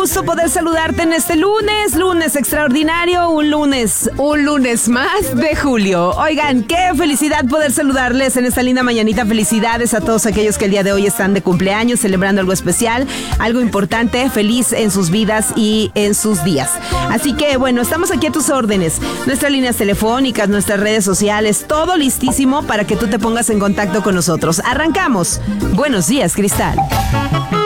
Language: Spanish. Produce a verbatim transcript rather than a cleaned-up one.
gusto poder saludarte en este lunes, lunes extraordinario, un lunes, un lunes más de julio. Oigan, qué felicidad poder saludarles en esta linda mañanita. Felicidades a todos aquellos que el día de hoy están de cumpleaños, celebrando algo especial, algo importante, feliz en sus vidas y en sus días. Así que, bueno, estamos aquí a tus órdenes. Nuestras líneas telefónicas, nuestras redes sociales, todo listísimo para que tú te pongas en contacto con nosotros. Arrancamos. Buenos días, Cristal.